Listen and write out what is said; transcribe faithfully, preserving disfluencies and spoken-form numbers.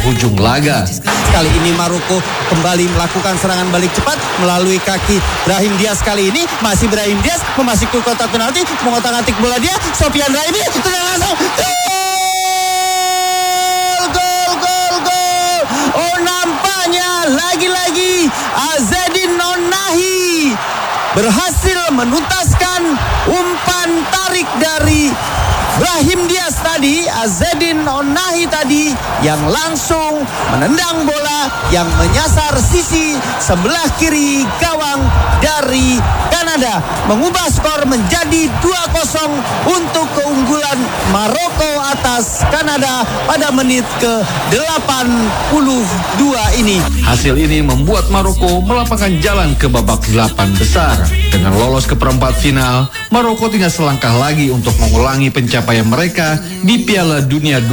penghujung laga. Kali ini Maroko kembali melakukan serangan balik cepat melalui kaki Brahim Diaz. Kali ini masih Brahim Diaz memasuki kotak penalti, mengotak-atik bola dia. Sofian Raimi tenang langsung. Gol, gol, gol. Oh, nampaknya lagi-lagi Azzedine Onahi berhasil menuntaskan umpan tarik dari Brahim Diaz tadi. Azzedine Onahi tadi yang langsung menendang bola yang menyasar sisi sebelah kiri gawang dari Kanada, mengubah skor menjadi dua kosong untuk keunggulan Maroko atas Kanada pada menit ke delapan puluh dua ini. Hasil ini membuat Maroko melapangkan jalan ke babak delapan besar. Dengan lolos ke perempat final, Maroko tinggal selangkah lagi untuk mengulangi pencapaian mereka di Piala Dunia